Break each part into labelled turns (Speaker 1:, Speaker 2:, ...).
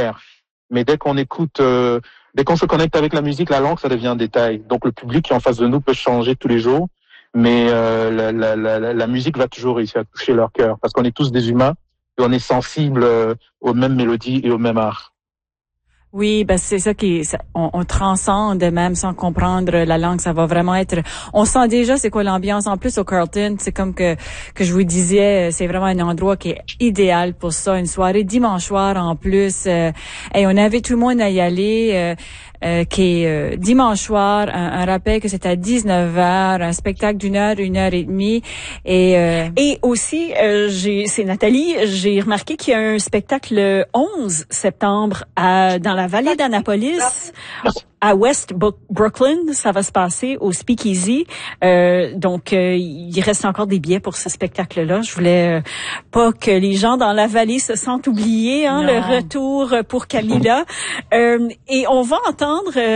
Speaker 1: grammaire. Mais dès qu'on écoute, dès qu'on se connecte avec la musique, la langue, ça devient un détail. Donc le public qui est en face de nous peut changer tous les jours, mais la musique va toujours réussir à toucher leur cœur, parce qu'on est tous des humains et on est sensibles aux mêmes mélodies et au même art.
Speaker 2: Oui, ben c'est ça on transcende même sans comprendre la langue. Ça va vraiment être. On sent déjà c'est quoi l'ambiance. En plus au Carlton, c'est comme que je vous disais, c'est vraiment un endroit qui est idéal pour ça. Une soirée dimanche soir en plus. Et on invite tout le monde à y aller. Qui est dimanche soir, un rappel que c'est à 19h, un spectacle d'une heure et demie.
Speaker 3: Et aussi, c'est Nathalie, j'ai remarqué qu'il y a un spectacle le 11 septembre dans la vallée d'Annapolis, à West Brooklyn. Ça va se passer au Speakeasy. Donc, il reste encore des billets pour ce spectacle-là. Je voulais pas que les gens dans la vallée se sentent oubliés, le retour pour Camilla. Et on va entendre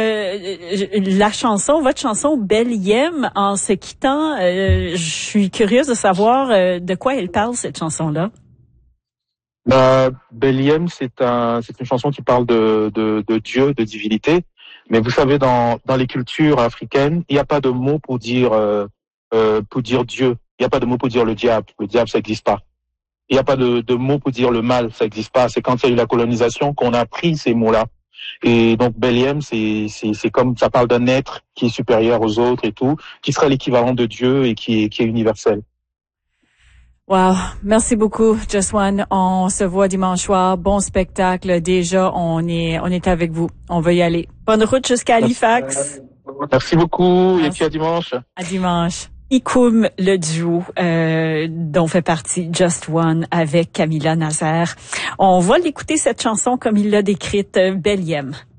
Speaker 3: votre chanson Beliem en se quittant. Je suis curieuse de savoir de quoi elle parle, cette chanson-là.
Speaker 1: Beliem, c'est une chanson qui parle de Dieu, de divinité. Mais vous savez, dans les cultures africaines, il n'y a pas de mot pour dire Dieu. Il n'y a pas de mot pour dire le diable. Le diable, ça n'existe pas. Il n'y a pas de mot pour dire le mal, ça n'existe pas. C'est quand il y a eu la colonisation qu'on a pris ces mots-là. Et donc Beliem, c'est comme ça parle d'un être qui est supérieur aux autres et tout, qui sera l'équivalent de Dieu et qui est universel.
Speaker 2: Wow, merci beaucoup, Just One. On se voit dimanche soir. Bon spectacle. Déjà, on est avec vous. On veut y aller.
Speaker 3: Bonne route jusqu'à Halifax.
Speaker 1: Merci beaucoup. Merci. Et puis à dimanche.
Speaker 2: À dimanche.
Speaker 3: Ikoum, le duo dont fait partie Just One avec Camilla Nazaire. On va l'écouter cette chanson comme il l'a décrite, Beliem.